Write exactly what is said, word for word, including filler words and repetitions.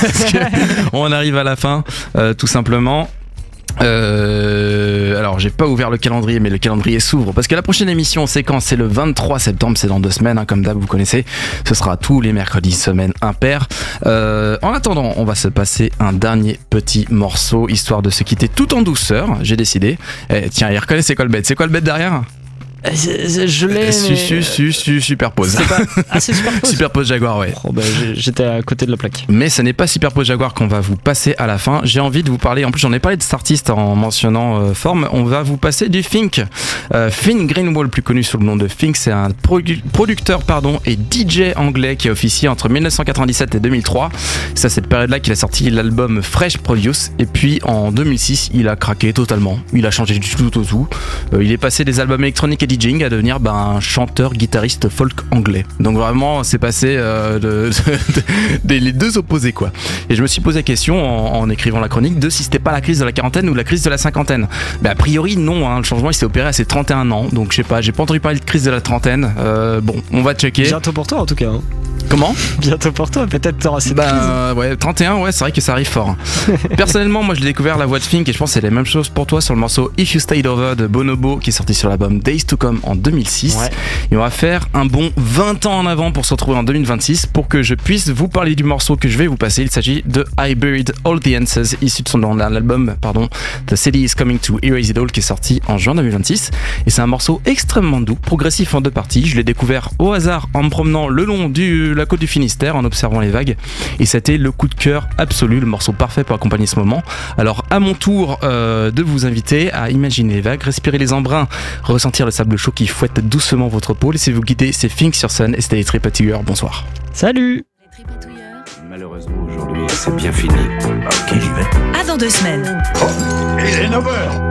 parce qu'on arrive à la fin, euh, tout simplement. Euh, alors j'ai pas ouvert le calendrier, mais le calendrier s'ouvre parce que la prochaine émission c'est quand? C'est le vingt-trois septembre, c'est dans deux semaines hein, comme d'hab vous connaissez. Ce sera tous les mercredis semaine impair. Euh, en attendant on va se passer un dernier petit morceau histoire de se quitter tout en douceur. J'ai décidé. Eh, tiens il reconnaît c'est quoi le bête? C'est quoi le bête derrière? Je, je l'ai. Su, mais... su, su, su, superpose. C'est pas... Ah, c'est superpose. Superpose Jaguar, ouais. Oh, bah, j'étais à côté de la plaque. Mais ce n'est pas Superpose Jaguar qu'on va vous passer à la fin. J'ai envie de vous parler. En plus, j'en ai parlé de Startist en mentionnant euh, Forme. On va vous passer du Fink. Euh, Finn Greenwald, plus connu sous le nom de Fink, c'est un produ- producteur pardon, et D J anglais qui a officié entre dix-neuf cent quatre-vingt-dix-sept et deux mille trois. C'est à cette période-là qu'il a sorti l'album Fresh Produce. Et puis en deux mille six, il a craqué totalement. Il a changé du tout au tout. Euh, il est passé des albums électroniques et DJing à devenir bah, un chanteur guitariste folk anglais. Donc vraiment c'est passé euh, de, de, de, de, les deux opposés quoi. Et je me suis posé la question en, en écrivant la chronique de si c'était pas la crise de la quarantaine ou la crise de la cinquantaine. Bah, a priori non hein, le changement il s'est opéré à ses trente et un ans, donc je sais pas, j'ai pas entendu parler de crise de la trentaine. Euh, bon on va checker. Bientôt pour toi en tout cas hein. Comment? Bientôt pour toi, peut-être t'auras cette bah, crise. Euh, ouais, trente et un, ouais, c'est vrai que ça arrive fort. Personnellement, moi, je l'ai découvert la voix de Fink et je pense que c'est la même chose pour toi sur le morceau If You Stayed Over de Bonobo qui est sorti sur l'album Days to Come en deux mille six. Ouais. Et on va faire un bon vingt ans en avant pour se retrouver en deux mille vingt-six pour que je puisse vous parler du morceau que je vais vous passer. Il s'agit de I Buried All the Answers, issu de son album, pardon, The City is Coming to Erase It All qui est sorti en juin deux mille vingt-six. Et c'est un morceau extrêmement doux, progressif en deux parties. Je l'ai découvert au hasard en me promenant le long de la côte du Finistère en observant les vagues et c'était le coup de cœur absolu, le morceau parfait pour accompagner ce moment. Alors à mon tour euh, de vous inviter à imaginer les vagues, respirer les embruns, ressentir le sable chaud qui fouette doucement votre peau. Laissez-vous guider, c'est Fink sur Sun et c'était les Tripatouilleurs. Bonsoir. Salut. Les Tripatouilleurs. Malheureusement aujourd'hui c'est bien fini. Ok j'y vais. À dans deux semaines. Oh, il est neuf heures.